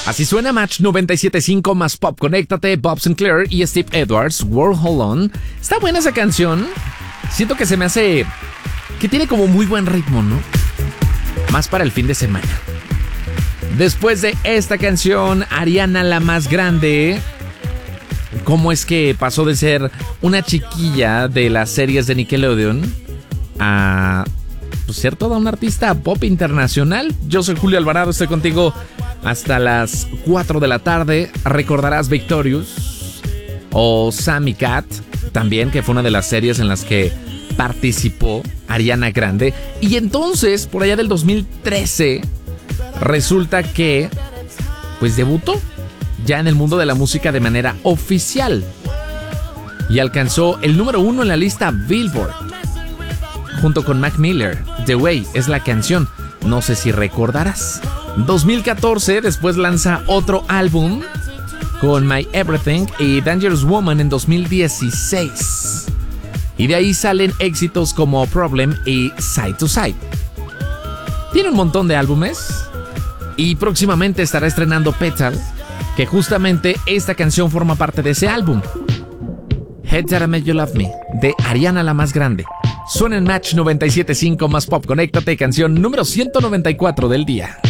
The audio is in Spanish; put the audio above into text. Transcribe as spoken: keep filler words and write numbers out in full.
Así suena Match noventa y siete punto cinco más Pop. Conéctate, Bob Sinclair y Steve Edwards, Warhol On. Está buena esa canción. Siento que se me hace que tiene como muy buen ritmo, ¿no? Más para el fin de semana. Después de esta canción, Ariana la más grande. ¿Cómo es que pasó de ser una chiquilla de las series de Nickelodeon a pues, ser toda una artista pop internacional? Yo soy Julio Alvarado, estoy contigo hasta las cuatro de la tarde. Recordarás Victorious o Sammy Cat, también, que fue una de las series en las que participó Ariana Grande. Y entonces, por allá del dos mil trece, resulta que pues debutó ya en el mundo de la música de manera oficial y alcanzó el número uno en la lista Billboard junto con Mac Miller. The Way es la canción, no sé si recordarás. dos mil catorce, después lanza otro álbum con My Everything y Dangerous Woman en dos mil dieciséis. Y de ahí salen éxitos como Problem y Side to Side. Tiene un montón de álbumes y próximamente estará estrenando Petal, que justamente esta canción forma parte de ese álbum. Head That I Made You Love Me, de Ariana la más grande. Suena en Match noventa y siete punto cinco más Pop. Conéctate, canción número ciento noventa y cuatro del día.